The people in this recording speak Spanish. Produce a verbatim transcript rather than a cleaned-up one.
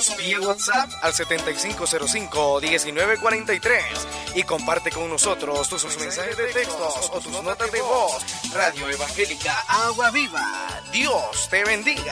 Escríbenos vía WhatsApp al setenta y cinco cero cinco, diecinueve cuarenta y tres y comparte con nosotros tus mensajes de textos o tus notas de voz. Radio Evangélica Agua Viva. Dios te bendiga.